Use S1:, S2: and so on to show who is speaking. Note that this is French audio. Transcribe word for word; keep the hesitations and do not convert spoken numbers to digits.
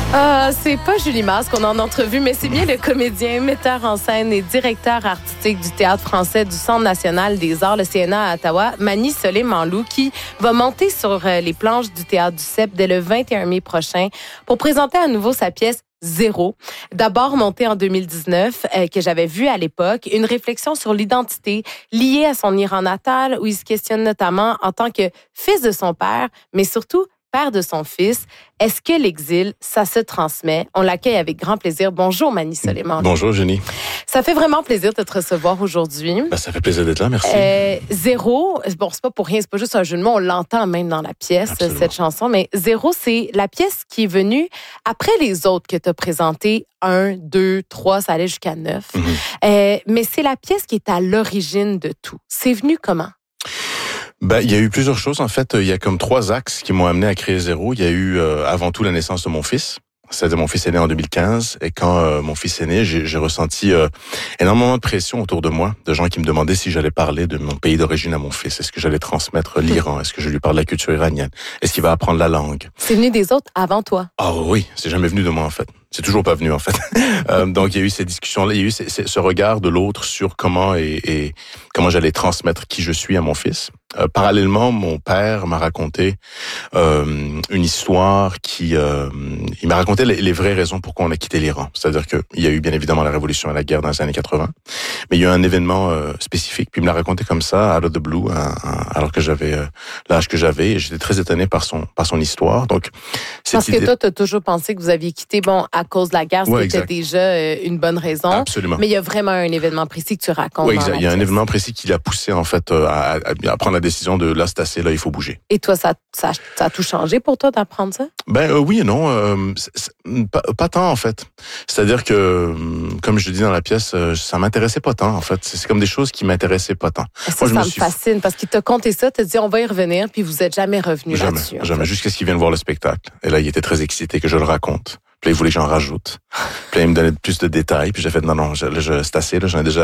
S1: Ah, c'est pas Julie Mas qu'on a en entrevue, mais c'est bien le comédien, metteur en scène et directeur artistique du Théâtre français du Centre national des arts, le C N A à Ottawa, Mani Soleil-Manlou, qui va monter sur les planches du Théâtre du C E P dès le vingt et un mai prochain pour présenter à nouveau sa pièce Zéro. D'abord montée en deux mille dix-neuf, euh, que j'avais vue à l'époque, une réflexion sur l'identité liée à son Iran natal, où il se questionne notamment en tant que fils de son père, mais surtout père de son fils. Est-ce que l'exil, ça se transmet? On l'accueille avec grand plaisir. Bonjour, Mani Soleil-Manlou.
S2: Bonjour, Jenny.
S1: Ça fait vraiment plaisir de te recevoir aujourd'hui.
S2: Ben, ça fait plaisir d'être là, merci.
S1: Euh, Zéro, bon, c'est pas pour rien, c'est pas juste un jeu de mots, on l'entend même dans la pièce, Absolument. Cette chanson, mais Zéro, c'est la pièce qui est venue après les autres que tu as présentées, un, deux, trois, ça allait jusqu'à neuf. Mm-hmm. Euh, mais c'est la pièce qui est à l'origine de tout. C'est venu comment?
S2: Ben, il y a eu plusieurs choses. En fait, il y a comme trois axes qui m'ont amené à créer Zéro. Il y a eu euh, avant tout la naissance de mon fils. C'est-à-dire mon fils est né en deux mille quinze. Et quand euh, mon fils est né, j'ai, j'ai ressenti euh, énormément de pression autour de moi, de gens qui me demandaient si j'allais parler de mon pays d'origine à mon fils. Est-ce que j'allais transmettre l'Iran? Est-ce que je lui parle de la culture iranienne? Est-ce qu'il va apprendre la langue?
S1: C'est venu des autres avant toi?
S2: Ah oh, oui, c'est jamais venu de moi en fait. C'est toujours pas venu en fait. euh, donc il y a eu ces discussions-là, il y a eu ces, ces, ce regard de l'autre sur comment et, et comment j'allais transmettre qui je suis à mon fils. Euh, parallèlement, mon père m'a raconté euh, une histoire qui, euh, il m'a raconté les, les vraies raisons pourquoi on a quitté l'Iran. C'est-à-dire que il y a eu bien évidemment la révolution et la guerre dans les années quatre-vingts, mais il y a eu un événement euh, spécifique. Puis il me l'a raconté comme ça, out of the blue, hein, hein, alors que j'avais euh, l'âge que j'avais. Et j'étais très étonné par son par son histoire. Donc
S1: parce idée... que toi, tu as toujours pensé que vous aviviez quitté, bon, à cause de la guerre,
S2: ouais,
S1: c'était déjà euh, une bonne raison.
S2: Absolument.
S1: Mais il y a vraiment un événement précis que tu racontes.
S2: Oui, exact. Il y a
S1: pièce.
S2: un événement précis qui l'a poussé en fait à, à, à prendre la décision de là, c'est assez, là, il faut bouger.
S1: Et toi, ça, ça, ça a tout changé pour toi d'apprendre ça?
S2: Ben euh, oui et non, euh, c'est, c'est, pas, pas tant en fait. C'est-à-dire que, comme je le dis dans la pièce, ça m'intéressait pas tant en fait. C'est, c'est comme des choses qui m'intéressaient pas tant.
S1: Ça, Moi, je ça me, me suis... fascine parce qu'il t'a conté ça, t'as dit on va y revenir, puis vous êtes jamais revenu
S2: jamais,
S1: là-dessus.
S2: Jamais, jusqu'à ce qu'il vienne voir le spectacle. Et là, il était très excité que je le raconte. Puis là, il voulait que j'en rajoute. Puis là, il me donnait plus de détails. Puis j'ai fait, non, non, je, je, c'est assez, là, j'en ai déjà